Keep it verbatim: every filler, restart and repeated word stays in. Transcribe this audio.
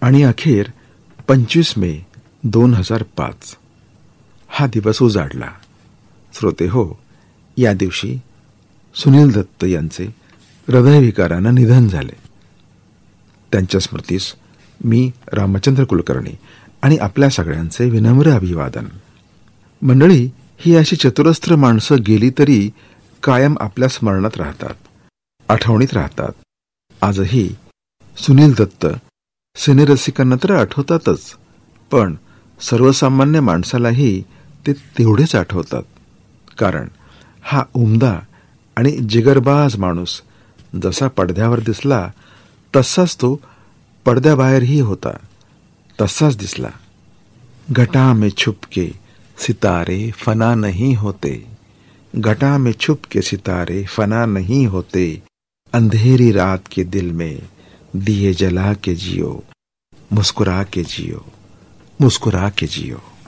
आणि अखेर पंचवीस मे दोन हजार पाच हा दिवस उजाडला. श्रोते हो, या दिवशी सुनील दत्त यांचे हृदयविकारानं निधन झाले. त्यांच्या स्मृतीस मी रामचंद्र कुलकर्णी आणि आपल्या सगळ्यांचे विनम्र अभिवादन. मंडळी, ही अशी चतुरस्त्र माणसं गेली तरी कायम आपल्या स्मरणात राहतात, आठवणीत राहतात. आजही सुनील दत्त सिनेरसिकांना तर आठवतातच, पण सर्वसामान्य माणसालाही ते तेवढेच आठवतात. कारण हा उमदा आणि जिगरबाज माणूस जसा पडद्यावर दिसला तसाच तो पडद्याबाहेरही होता, तसाच दिसला. घटा में छुप के सितारे फना नहीं होते, घटा में छुप के सितारे फना नहीं होते, अंधेरी रात के दिल में दिए जला के जियो, मुस्कुरा के जियो, मुस्कुरा के जियो.